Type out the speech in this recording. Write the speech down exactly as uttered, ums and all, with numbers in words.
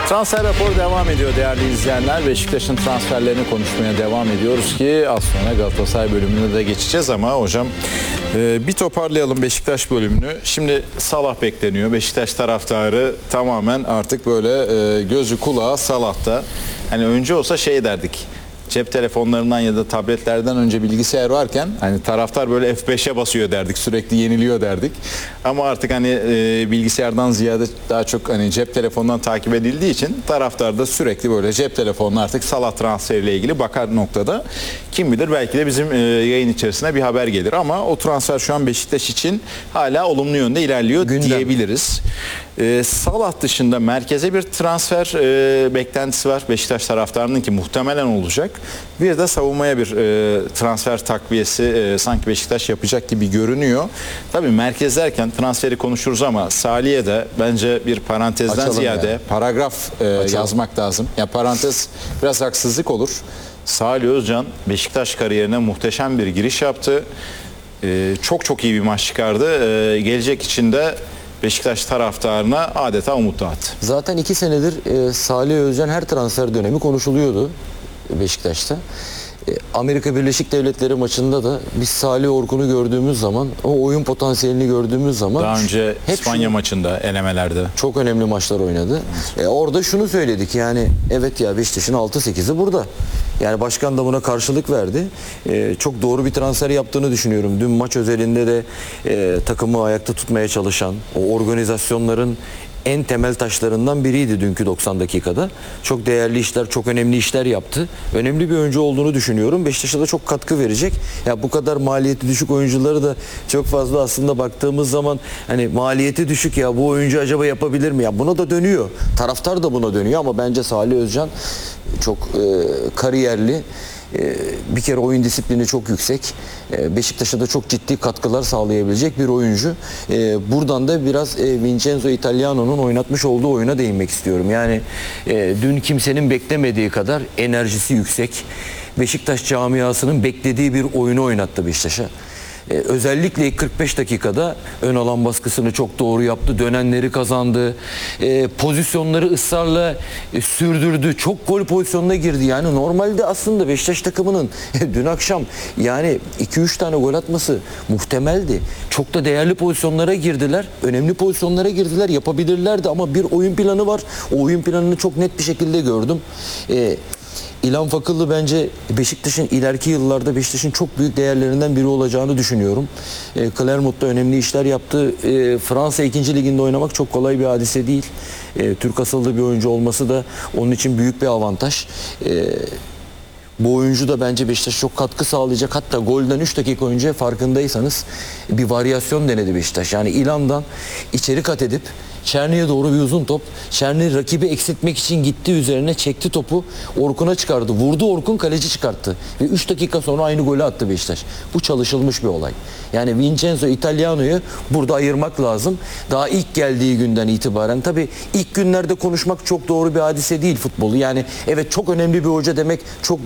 Transfer raporu devam ediyor değerli izleyenler. Beşiktaş'ın transferlerini konuşmaya devam ediyoruz ki az sonra Galatasaray bölümüne de geçeceğiz ama hocam e, bir toparlayalım Beşiktaş bölümünü. Şimdi Salah bekleniyor. Beşiktaş taraftarı tamamen artık böyle e, gözü kulağı Salah'ta. Hani önce olsa şey derdik. Cep telefonlarından ya da tabletlerden önce bilgisayar varken hani taraftar böyle F beşe basıyor derdik, sürekli yeniliyor derdik. Ama artık hani e, bilgisayardan ziyade daha çok hani cep telefonundan takip edildiği için taraftar da sürekli böyle cep telefonuna artık Salah transferiyle ilgili bakar noktada. Kim bilir belki de bizim e, yayın içerisine bir haber gelir ama o transfer şu an Beşiktaş için hala olumlu yönde ilerliyor Gündem. diyebiliriz. E, Salah dışında merkeze bir transfer e, beklentisi var Beşiktaş taraftarının ki muhtemelen olacak. Bir de savunmaya bir e, transfer takviyesi e, sanki Beşiktaş yapacak gibi görünüyor. Tabii merkez derken transferi konuşuruz ama Salih'e de bence bir parantezden Açalım ziyade yani. paragraf e, yazmak lazım. Ya parantez biraz haksızlık olur. Salih Özcan Beşiktaş kariyerine muhteşem bir giriş yaptı. E, çok çok iyi bir maç çıkardı. E, gelecek için de Beşiktaş taraftarına adeta umut dağıttı. Zaten iki senedir e, Salih Özcan her transfer dönemi konuşuluyordu Beşiktaş'ta. E, Amerika Birleşik Devletleri maçında da biz Salih Orkun'u gördüğümüz zaman, o oyun potansiyelini gördüğümüz zaman daha önce İspanya şunu, maçında elemelerde çok önemli maçlar oynadı. E, orada şunu söyledik yani evet ya Beşiktaş'ın altı sekizi burada. Yani başkan da buna karşılık verdi. E, çok doğru bir transfer yaptığını düşünüyorum. Dün maç özelinde de e, takımı ayakta tutmaya çalışan, o organizasyonların en temel taşlarından biriydi dünkü doksan dakikada. Çok değerli işler, çok önemli işler yaptı. Önemli bir oyuncu olduğunu düşünüyorum. Beşiktaş'a da çok katkı verecek. Ya bu kadar maliyeti düşük oyuncuları da çok fazla aslında baktığımız zaman hani maliyeti düşük ya bu oyuncu acaba yapabilir mi? Ya buna da dönüyor. Taraftar da buna dönüyor ama bence Salih Özcan çok e, kariyerli. Bir kere oyun disiplini çok yüksek. Beşiktaş'a da çok ciddi katkılar sağlayabilecek bir oyuncu. Buradan da biraz Vincenzo Italiano'nun oynatmış olduğu oyuna değinmek istiyorum. Yani dün kimsenin beklemediği kadar enerjisi yüksek. Beşiktaş camiasının beklediği bir oyunu oynattı Beşiktaş'a. Ee, özellikle ilk kırk beş dakikada ön alan baskısını çok doğru yaptı. Dönenleri kazandı. Ee, pozisyonları ısrarla e, sürdürdü. Çok gol pozisyonuna girdi. Yani normalde aslında Beşiktaş takımının dün akşam yani iki üç tane gol atması muhtemeldi. Çok da değerli pozisyonlara girdiler. Önemli pozisyonlara girdiler. Yapabilirlerdi ama bir oyun planı var. O oyun planını çok net bir şekilde gördüm. Ee, İlhan Fakıllı bence Beşiktaş'ın ileriki yıllarda Beşiktaş'ın çok büyük değerlerinden biri olacağını düşünüyorum. E, Clermont'ta önemli işler yaptı. E, Fransa ikinci liginde oynamak çok kolay bir hadise değil. E, Türk asıllı bir oyuncu olması da onun için büyük bir avantaj. E, Bu oyuncu da bence Beşiktaş'a çok katkı sağlayacak. Hatta golden üç dakika önce farkındaysanız bir varyasyon denedi Beşiktaş. Yani İlhan'dan içeri kat edip Çerni'ye doğru bir uzun top. Çerni rakibi eksiltmek için gitti üzerine çekti topu. Orkun'a çıkardı. Vurdu Orkun kaleci çıkarttı. Ve üç dakika sonra aynı golü attı Beşiktaş. Bu çalışılmış bir olay. Yani Vincenzo Italiano'yu burada ayırmak lazım. Daha ilk geldiği günden itibaren. Tabii ilk günlerde konuşmak çok doğru bir hadise değil futbolu. Yani evet çok önemli bir hoca demek çok